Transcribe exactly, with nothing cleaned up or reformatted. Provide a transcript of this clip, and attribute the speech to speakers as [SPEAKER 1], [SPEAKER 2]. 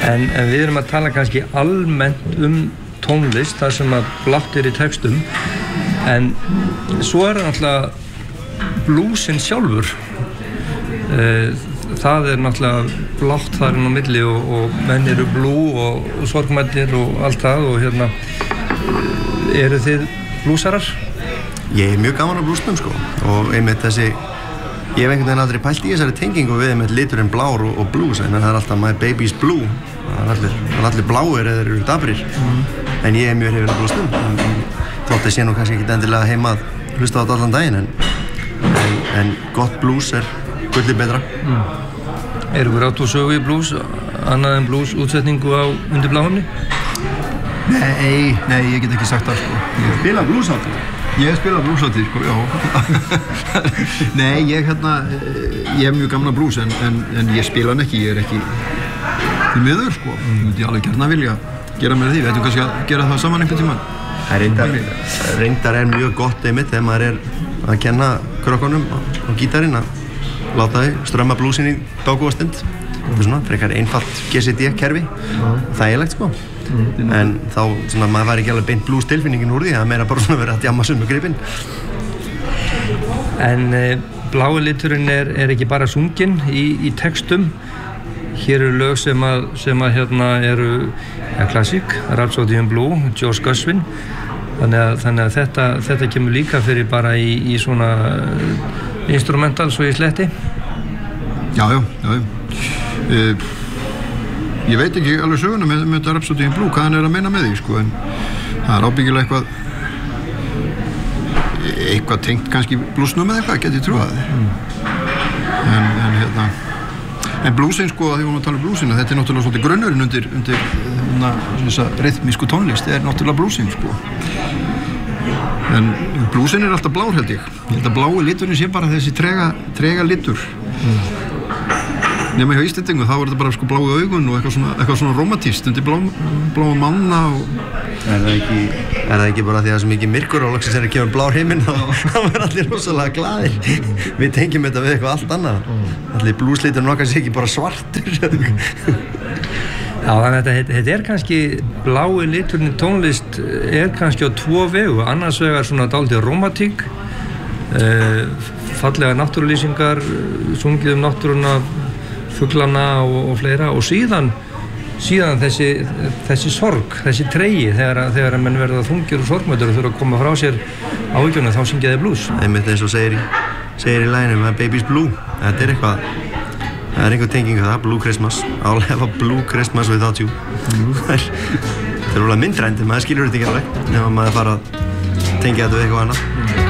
[SPEAKER 1] en, en við erum að tala kannski almennt um tónlist, það sem að blátt er í textum, en svo er náttúrulega bluesinn sjálfur. Það er náttúrulega blátt þar inn á milli og, og menn eru blue og, og sorgmættir og allt það og hérna, eru þið bluesarar?
[SPEAKER 2] Ég er mjög gaman á bluesnum sko og einmitt þessi, ég hef einhvern veginn aldrei pælt í þessari tengingu við einmitt liturinn blár og, og blues, en það er alltaf my baby's blue, það er allir, það er allir bláir eða eru dabrir, mm. en ég er mjög hrifinn á bluesnum, þótt að sé nú kannski ekki endilega heima að hlusta á þetta allan daginn, en, en, en gott blues er gullið betra.
[SPEAKER 1] Mm. Eru við átt og sögu í blues, annað en blues útsetningu á Undir bláhimni?
[SPEAKER 3] Nei, nei, ég get ekki sagt það sko. Ég spila blueshátíð. Ég spila blueshátíð sko, já. Nei, ég hérna, ég hef mjög gaman að blues en, en, en ég spila hann ekki, ég er ekki í miður sko. Ég myndi alveg gærna vilja gera mér því, við ættum kannski að gera það saman einhvern tímann.
[SPEAKER 2] Það reyndar, reyndar er mjög gott einmitt þegar maður er að kenna krökkunum og gítarinn að láta þau strömma bluesinn í dágóðastund. Þetta er svona frekar einfalt G C D-kerfi, þægilegt sko. Mm. En þá svona maður var ekki alveg beint blues tilfinningin úr því, það meira bara svona verið að djamma sömu gripinn.
[SPEAKER 1] En e, blái liturinn er, er ekki bara sunginn í, í textum. Hér eru lög sem að, sem að hérna eru ja, klassík, Rhapsody in Blue, George Gershwin. Þannig að, þannig að þetta, þetta kemur líka fyrir bara í, í svona instrumental svo í sletti.
[SPEAKER 3] Já, já, já. Uh, ég veit ekki alveg söguna með, með þetta Rhapsody in Blue, hvað hann er að meina með því, sko, en það er ábyggilega eitthvað eitthvað tengt kannski bluesnum eða eitthvað, get ég trúað. Mm. En, en hérna en bluesinn, sko, þegar við erum að tala um bluesinn, þetta er náttúrulega svolítið grunnurinn undir, undir hérna, þessa rytmísku tónlist, það er náttúrulega bluesinn, sko. En bluesinn er alltaf blár, held ég. Ég held að blái liturinn sé bara þessi trega, trega litur. Mm. Nema hjá Íslendingu, þá er þetta bara sko blái augun og eitthvað svona, eitthvað svona romantískt undir blá, bláum manna og...
[SPEAKER 2] Er það ekki, er það ekki bara því að það er svo mikið myrkur og loksins er að kemur blár heiminn og þá er allir rosalega glaðir. Við tengjum þetta við eitthvað allt annað. Allir bluesliturinn okkar sé ekki bara svartur.
[SPEAKER 1] Já, þannig að þetta, þetta er kannski, blái liturinn í tónlist er kannski á tvo vegu. Annars vegar svona dálítið romantík, uh, fallega náttúrulýsingar, sungið um náttúruna, fuglana og, og fleira, og síðan, síðan þessi, þessi sorg, þessi tregi þegar, þegar menn verða þungir og sorgmættur og þurfa að koma frá sér áhyggjuna, þá syngja þeir blues.
[SPEAKER 2] Einmitt eins og segir í, segir í laginu, my baby's blue. Þetta er eitthvað, það er einhver tenging það, Blue Christmas. I'll have a blue Christmas without you. Mm. Það er alveg myndrænt, maður skilur þetta ekki alveg, ef maður fara að tengja þetta við eitthvað annað.